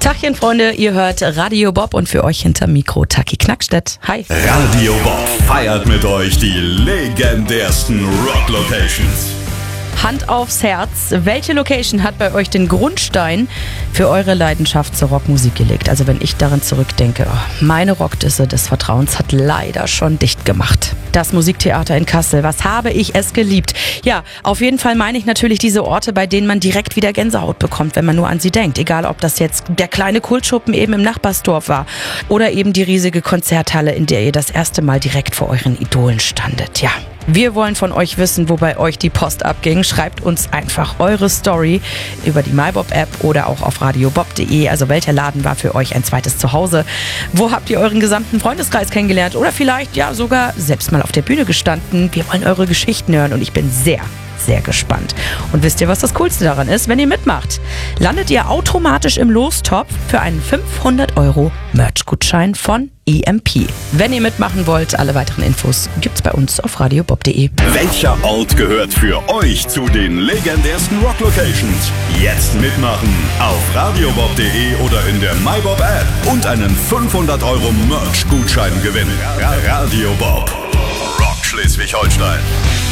Tachchen, Freunde, ihr hört Radio Bob und für euch hinter Mikro Taki Knackstedt. Hi. Radio Bob feiert mit euch die legendärsten Rock-Locations. Hand aufs Herz, welche Location hat bei euch den Grundstein für eure Leidenschaft zur Rockmusik gelegt? Also wenn ich daran zurückdenke, meine Rockdisse des Vertrauens hat leider schon dicht gemacht. Das Musiktheater in Kassel, was habe ich es geliebt? Ja, auf jeden Fall meine ich natürlich diese Orte, bei denen man direkt wieder Gänsehaut bekommt, wenn man nur an sie denkt. Egal, ob das jetzt der kleine Kultschuppen eben im Nachbarsdorf war oder eben die riesige Konzerthalle, in der ihr das erste Mal direkt vor euren Idolen standet. Ja. Wir wollen von euch wissen, wo bei euch die Post abging. Schreibt uns einfach eure Story über die MyBob-App oder auch auf radiobob.de. Also welcher Laden war für euch ein zweites Zuhause? Wo habt ihr euren gesamten Freundeskreis kennengelernt? Oder vielleicht ja sogar selbst mal auf der Bühne gestanden? Wir wollen eure Geschichten hören und ich bin sehr gespannt. Und wisst ihr, was das Coolste daran ist? Wenn ihr mitmacht, landet ihr automatisch im Lostopf für einen 500 € Merch-Gutschein von EMP. Wenn ihr mitmachen wollt, alle weiteren Infos gibt's bei uns auf radiobob.de. Welcher Ort gehört für euch zu den legendärsten Rock-Locations? Jetzt mitmachen auf radiobob.de oder in der MyBob-App und einen 500 € Merch-Gutschein gewinnen. Radio Bob, Rock Schleswig-Holstein.